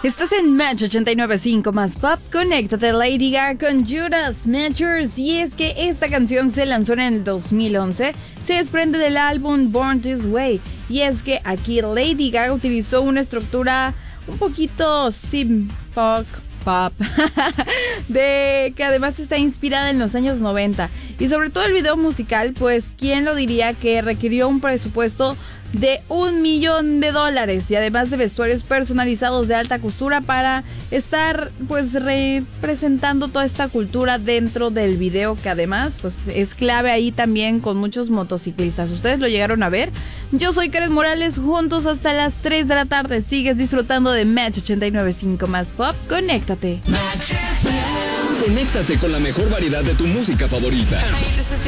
Estás en Match 89.5 más pop. Conéctate, Lady Gaga con Judas Matchers. Y es que esta canción se lanzó en el 2011. Se desprende del álbum Born This Way. Y es que aquí Lady Gaga utilizó una estructura un poquito pop de que además está inspirada en los años 90. Y sobre todo el video musical, pues quién lo diría que requirió un presupuesto de $1 millón. Y además de vestuarios personalizados de alta costura para estar pues representando toda esta cultura dentro del video, que además pues es clave ahí también con muchos motociclistas. ¿Ustedes lo llegaron a ver? Yo soy Karen Morales, juntos hasta las 3 de la tarde. Sigues disfrutando de Match 89.5 más pop. Conéctate. Conéctate con la mejor variedad de tu música favorita.